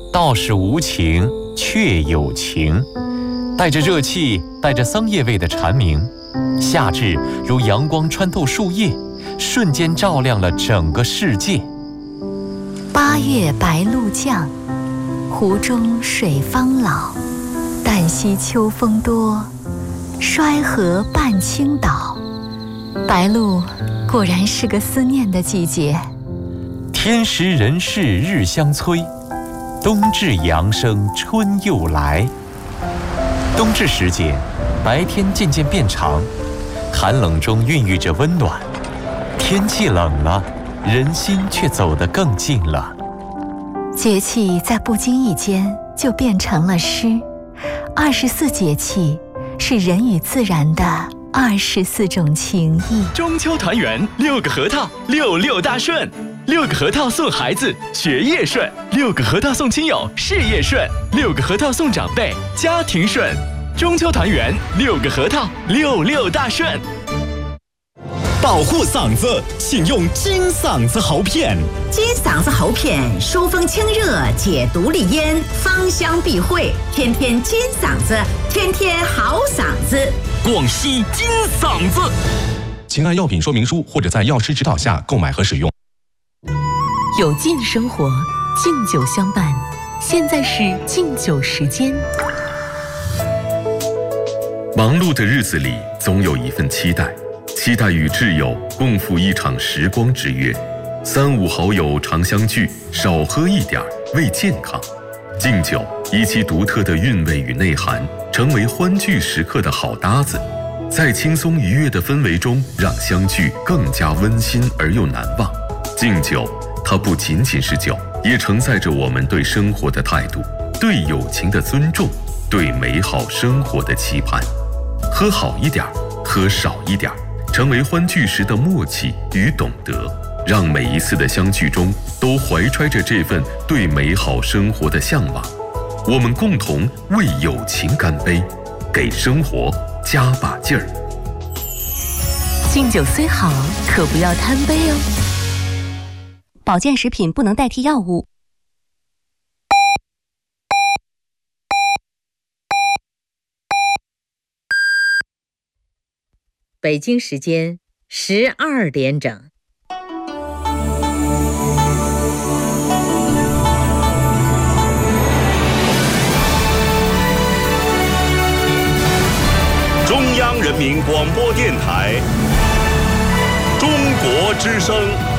道是无情，却有情。带着热气，带着桑叶味的蝉鸣，夏至如阳光穿透树叶，瞬间照亮了整个世界。 8月白露降，湖中水方老。旦夕秋风多，衰荷半倾倒。白露果然是个思念的季节。 天时人事日相催，冬至阳生春又来。冬至时节，白天渐渐变长，寒冷中孕育着温暖。天气冷了，人心却走得更近了。 节气在不经意间就变成了诗。24节气是人与自然的24种情谊。 中秋团圆，6个核桃，66大顺。6个核桃送孩子，学业顺；6个核桃送亲友，事业顺；6个核桃送长辈，家庭顺。中秋团圆，6个核桃，66大顺。 保护嗓子，请用金嗓子喉片。 金嗓子喉片疏风清热，解毒利咽，芳香避秽，天天金嗓子，天天好嗓子。 广西金嗓子， 请按药品说明书或者在药师指导下购买和使用。 有劲生活，敬酒相伴。现在是敬酒时间。 忙碌的日子里，总有一份期待。期待与挚友共赴一场时光之约，3、5好友常相聚，少喝一点为健康。敬酒以其独特的韵味与内涵，成为欢聚时刻的好搭子，在轻松愉悦的氛围中，让相聚更加温馨而又难忘。敬酒，它不仅仅是酒，也承载着我们对生活的态度，对友情的尊重，对美好生活的期盼。喝好一点，喝少一点，成为欢聚时的默契与懂得，让每一次的相聚中都怀揣着这份对美好生活的向往。我们共同为友情干杯，给生活加把劲儿。 敬酒虽好，可不要贪杯哦。 保健食品不能代替药物。 北京时间12点整。 中央人民广播电台，中国之声。